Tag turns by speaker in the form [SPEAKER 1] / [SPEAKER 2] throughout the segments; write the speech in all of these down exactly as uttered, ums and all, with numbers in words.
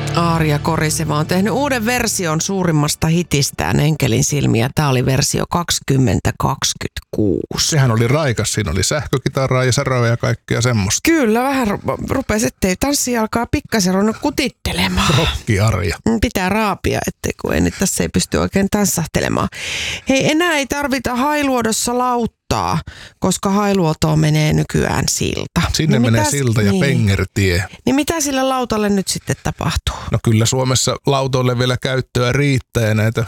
[SPEAKER 1] Arja Koriseva on tehnyt uuden version suurimmasta hitistään Enkelin silmiä. Tämä oli versio kaksituhattakaksikymmentäkuusi.
[SPEAKER 2] Sehän oli raikas. Siinä oli sähkökitaraa ja säröä ja kaikkea semmoista.
[SPEAKER 1] Kyllä, vähän rupesi, ettei tanssi alkaa pikkasen ruvennut kutittelemaan.
[SPEAKER 2] Rokki Arja.
[SPEAKER 1] Pitää raapia, ettei kun ei nyt tässä ei pysty oikein tanssahtelemaan. Hei, enää ei tarvita Hailuodossa lauttaa, koska Hailuotoon menee nykyään silta.
[SPEAKER 2] Sinne
[SPEAKER 1] niin
[SPEAKER 2] menee
[SPEAKER 1] mitä,
[SPEAKER 2] silta ja
[SPEAKER 1] niin.
[SPEAKER 2] pengertie.
[SPEAKER 1] Niin mitä sille lautalle nyt sitten tapahtuu?
[SPEAKER 2] No kyllä Suomessa lautoille vielä käyttöä riittää ja näitä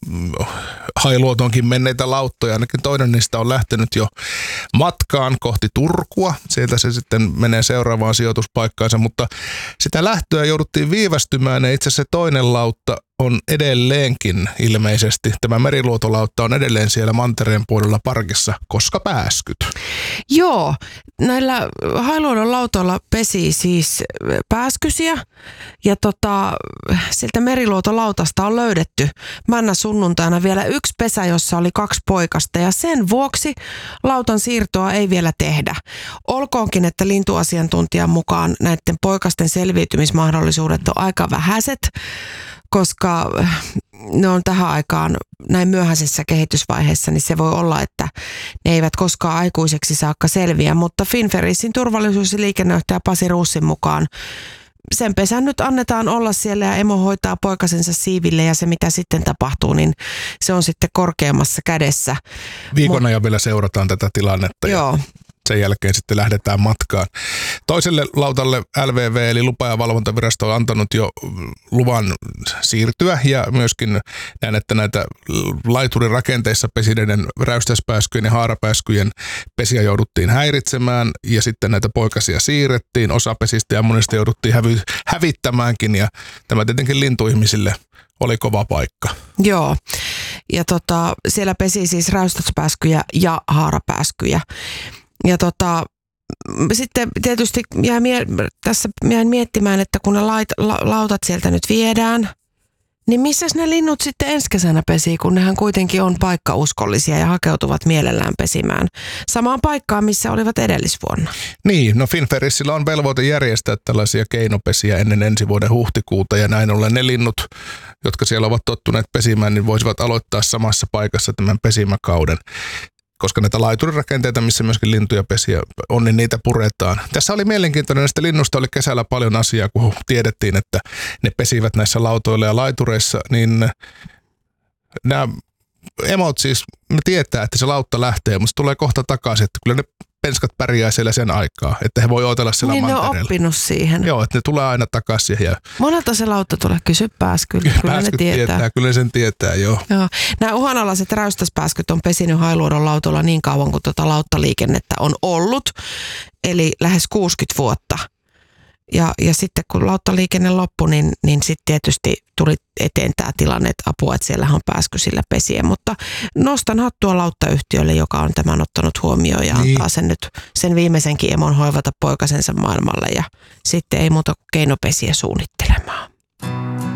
[SPEAKER 2] Hailuotoonkin menneitä lauttoja. Ainakin toinen niistä on lähtenyt jo matkaan kohti Turkua. Sieltä se sitten menee seuraavaan sijoituspaikkaansa, mutta sitä lähtöä jouduttiin viivästymään ja itse asiassa se toinen lautta on edelleenkin ilmeisesti, tämä meriluotolautta on edelleen siellä mantereen puolella parkissa, koska pääskyt.
[SPEAKER 1] Joo, näillä Hailuodon lautoilla pesii siis pääskysiä ja tota, siltä meriluotolautasta on löydetty männä sunnuntaina vielä yksi pesä, jossa oli kaksi poikasta ja sen vuoksi lautan siirtoa ei vielä tehdä. Olkoonkin, että lintuasiantuntijan mukaan näiden poikasten selviytymismahdollisuudet on aika vähäiset, koska ne on tähän aikaan näin myöhäisessä kehitysvaiheessa, niin se voi olla, että ne eivät koskaan aikuiseksi saakka selviä, mutta Finferrisin turvallisuus- ja liikennejohtaja Pasi Ruussin mukaan sen pesän nyt annetaan olla siellä ja emo hoitaa poikasensa siiville ja se mitä sitten tapahtuu, niin se on sitten korkeammassa kädessä.
[SPEAKER 2] Viikon ajan vielä seurataan tätä tilannetta.
[SPEAKER 1] Joo.
[SPEAKER 2] Ja sen jälkeen sitten lähdetään matkaan. Toiselle lautalle L V V eli lupa- ja valvontavirasto on antanut jo luvan siirtyä ja myöskin näen, että näitä laiturirakenteissa pesineiden räystäspääskyjen ja haarapääskyjen pesiä jouduttiin häiritsemään ja sitten näitä poikasia siirrettiin. Osa pesistä ja monista jouduttiin hävi- hävittämäänkin ja tämä tietenkin lintuihmisille oli kova paikka.
[SPEAKER 1] Joo, ja tota, siellä pesi siis räystäspääskyjä ja haarapääskyjä. Ja tota, sitten tietysti jäin mie- tässä jäin miettimään, että kun ne lait, la, lautat sieltä nyt viedään, niin missäs ne linnut sitten ensi kesänä pesii, kun nehän kuitenkin on paikkauskollisia ja hakeutuvat mielellään pesimään samaan paikkaan, missä olivat edellisvuonna.
[SPEAKER 2] Niin, no Finferrissillä on velvoite järjestää tällaisia keinopesiä ennen ensi vuoden huhtikuuta ja näin ollen ne linnut, jotka siellä ovat tottuneet pesimään, niin voisivat aloittaa samassa paikassa tämän pesimäkauden. Koska näitä laiturirakenteita, missä myöskin lintuja pesiä on, niin niitä puretaan. Tässä oli mielenkiintoinen, näistä linnusta oli kesällä paljon asiaa, kun tiedettiin, että ne pesivät näissä lautoilla ja laitureissa, niin nämä emot siis, ne tietää, että se lautta lähtee, mutta se tulee kohta takaisin, että kyllä ne penskat pärjää siellä sen aikaa, että he voi odotella siellä
[SPEAKER 1] niin
[SPEAKER 2] mantereella.
[SPEAKER 1] Niin ne on oppinut siihen.
[SPEAKER 2] Joo, että ne tulee aina takaisin. Ja
[SPEAKER 1] monelta se lautta tulee, kysy pääskyt, kyllä, kyllä ne tietää.
[SPEAKER 2] tietää. Kyllä sen tietää, joo.
[SPEAKER 1] joo. Nämä uhanalaiset räystäspääskyt on pesinyt Hailuodon lautolla niin kauan kuin tuota lauttaliikennettä on ollut, eli lähes kuusikymmentä vuotta. Ja, ja sitten kun lauttaliikenne loppui, niin, niin sitten tietysti tuli eteen tämä tilanne, että apua, että siellähän on pääskysillä pesiä. Mutta nostan hattua lauttayhtiölle, joka on tämän ottanut huomioon ja niin. Antaa sen nyt sen viimeisenkin emon hoivata poikasensa maailmalle. Ja sitten ei muuta kuin keinopesiä suunnittelemaan.